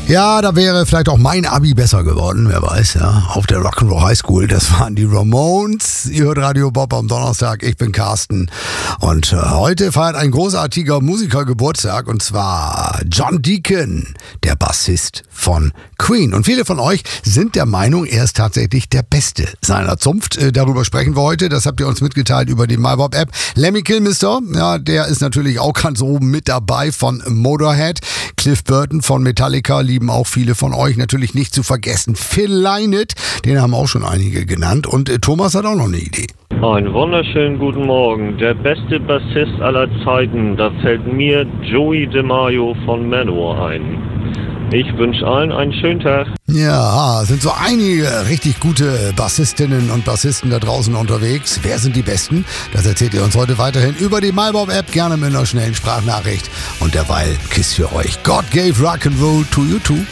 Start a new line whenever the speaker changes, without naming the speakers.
Ja, da wäre vielleicht auch mein Abi besser geworden, wer weiß, ja. Auf der Rock'n'Roll High School, das waren die Ramones. Ihr hört Radio Bob am Donnerstag, ich bin Carsten. Und heute feiert ein großartiger Musiker Geburtstag, und zwar John Deacon, der Bassist von Queen. Und viele von euch sind der Meinung, er ist tatsächlich der Beste seiner Zunft. Darüber sprechen wir heute, das habt ihr uns mitgeteilt über die MyBob-App. Lemmy Kilmister, ja, der ist natürlich auch ganz oben mit dabei von Motorhead. Cliff Burton von Metallica lieben auch viele von euch, natürlich nicht zu vergessen. Phil Lynott, den haben auch schon einige genannt, und Thomas hat auch noch eine Idee.
Einen wunderschönen guten Morgen. Der beste Bassist aller Zeiten, da fällt mir Joey DeMaio von Manowar ein. Ich wünsche allen einen schönen Tag.
Ja, sind so einige richtig gute Bassistinnen und Bassisten da draußen unterwegs. Wer sind die Besten? Das erzählt ihr uns heute weiterhin über die MyBob-App, gerne mit einer schnellen Sprachnachricht. Und derweil Kiss für euch. God gave rock and roll to you too.